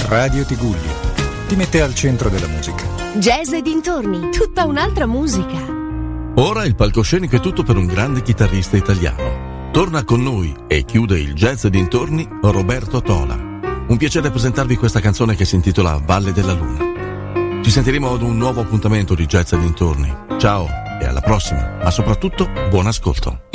Radio Tigullio ti mette al centro della musica. Jazz e dintorni, tutta un'altra musica. Ora il palcoscenico è tutto per un grande chitarrista italiano. Torna con noi e chiude il Jazz e dintorni Roberto Tola. Un piacere presentarvi questa canzone che si intitola Valle della Luna. Ci sentiremo ad un nuovo appuntamento di Jazz e dintorni. Ciao e alla prossima, ma soprattutto buon ascolto.